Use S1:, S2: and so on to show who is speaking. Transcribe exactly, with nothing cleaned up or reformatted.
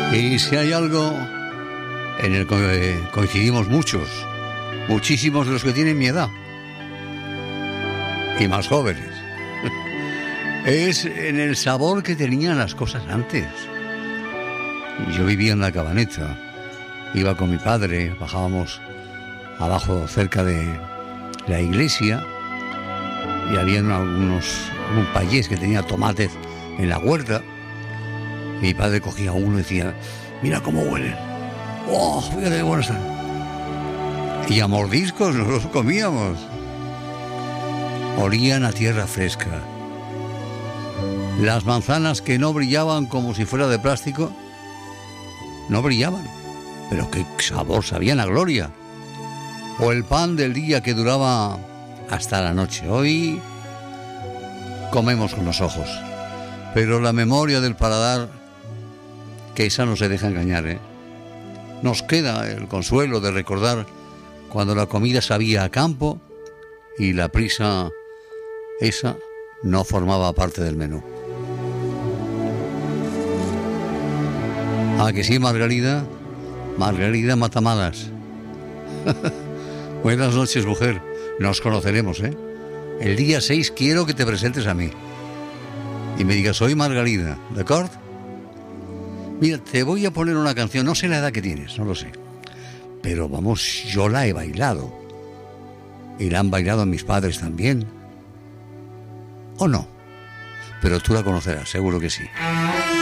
S1: Y si hay algo en el que coincidimos muchos, muchísimos de los que tienen mi edad y más jóvenes, es en el sabor que tenían las cosas antes. Yo vivía en la Cabaneta, iba con mi padre, bajábamos abajo cerca de la iglesia y había unos, un payés que tenía tomates en la huerta. Mi padre cogía uno y decía: mira cómo huelen. ¡Oh, fíjate qué buenos están! Y a mordiscos nos los comíamos. Olían a tierra fresca. Las manzanas que no brillaban como si fuera de plástico, no brillaban, pero qué sabor, sabían a gloria. O el pan del día que duraba hasta la noche. Hoy comemos con los ojos, pero la memoria del paladar, que esa no se deja engañar, ¿eh? Nos queda el consuelo de recordar cuando la comida sabía a campo y la prisa, esa, no formaba parte del menú. ¿A que sí, Margarida? Margarida Matamadas. Buenas noches, mujer. Nos conoceremos, ¿eh? El día seis quiero que te presentes a mí y me digas: soy Margarida, ¿de acuerdo? Mira, te voy a poner una canción, no sé la edad que tienes, no lo sé, pero vamos, yo la he bailado y la han bailado mis padres también, ¿o no? Pero tú la conocerás, seguro que sí.